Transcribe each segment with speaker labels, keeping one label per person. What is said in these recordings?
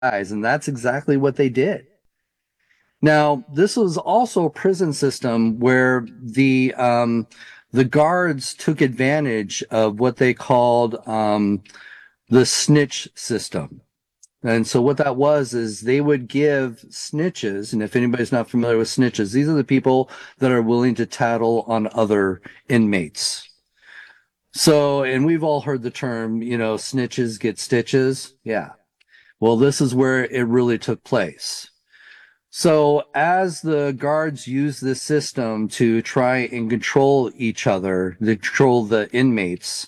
Speaker 1: guys, and that's exactly what they did. Now, this was also a prison system where the guards took advantage of what they called the snitch system. And so what that was is they would give snitches, and if anybody's not familiar with snitches, these are the people that are willing to tattle on other inmates. So, and we've all heard the term, snitches get stitches. Yeah. Well, this is where it really took place. So as the guards used this system to try and control each other, to control the inmates,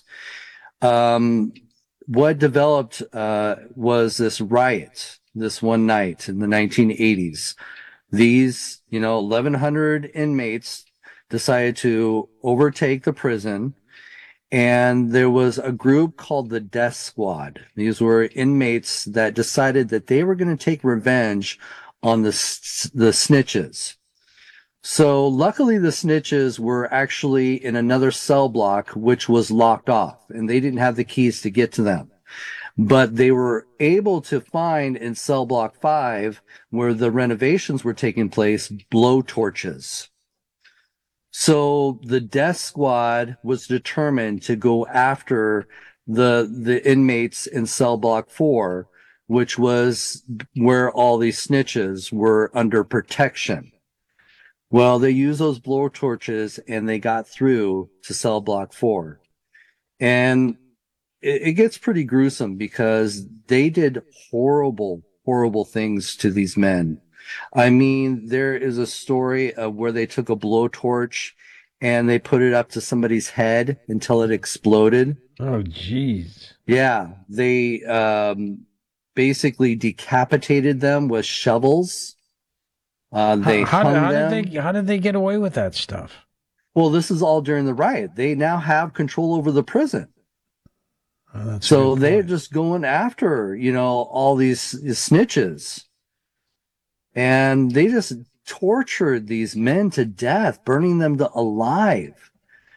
Speaker 1: what developed was this riot this one night in the 1980s. These, 1,100 inmates decided to overtake the prison, and there was a group called the Death Squad. These were inmates that decided that they were going to take revenge on the snitches. So luckily the snitches were actually in another cell block, which was locked off, and they didn't have the keys to get to them. But they were able to find in cell block 5, where the renovations were taking place, blowtorches. So the Death Squad was determined to go after the inmates in cell block 4, which was where all these snitches were under protection. Well, they used those blowtorches and they got through to cell block 4. And it gets pretty gruesome because they did horrible, horrible things to these men. I mean, there is a story of where they took a blowtorch and they put it up to somebody's head until it exploded.
Speaker 2: Oh, geez.
Speaker 1: Yeah. They basically decapitated them with shovels. How
Speaker 2: did they get away with that stuff?
Speaker 1: Well, this is all during the riot. They now have control over the prison.
Speaker 2: Oh,
Speaker 1: so they're just going after, all these snitches. And they just tortured these men to death, burning them alive,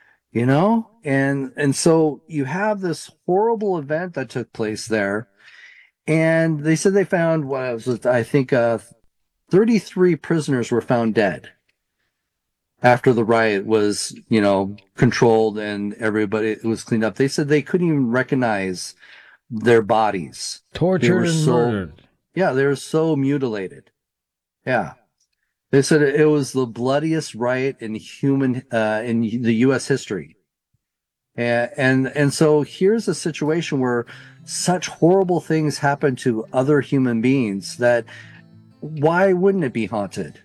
Speaker 1: And so you have this horrible event that took place there. And they said they found, 33 prisoners were found dead after the riot was, controlled and everybody was cleaned up. They said they couldn't even recognize their bodies.
Speaker 2: Tortured and murdered.
Speaker 1: Yeah, they were so mutilated. Yeah. They said it was the bloodiest riot in the U.S. history. And so here's a situation where such horrible things happen to other human beings that why wouldn't it be haunted?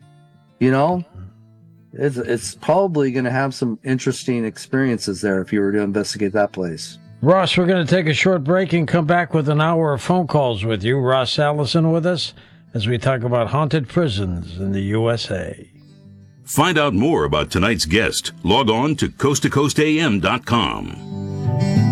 Speaker 1: It's probably going to have some interesting experiences there if you were to investigate that place.
Speaker 2: Ross, we're going to take a short break and come back with an hour of phone calls with you. Ross Allison with us as we talk about haunted prisons in the USA.
Speaker 3: Find out more about tonight's guest. Log on to coasttocoastam.com.